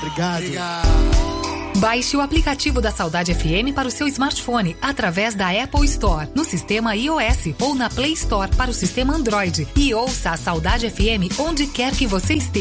Obrigado. Baixe o aplicativo da Saudade FM para o seu smartphone através da Apple Store, no sistema iOS ou na Play Store para o sistema Android e ouça a Saudade FM onde quer que você esteja.